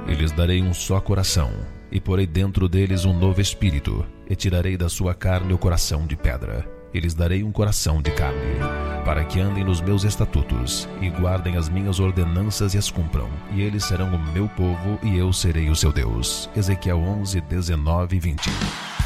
E lhes darei um só coração, e porei dentro deles um novo espírito, e tirarei da sua carne o coração de pedra, e lhes darei um coração de carne, para que andem nos meus estatutos, e guardem as minhas ordenanças e as cumpram, e eles serão o meu povo, e eu serei o seu Deus. Ezequiel 11, 19 e 20.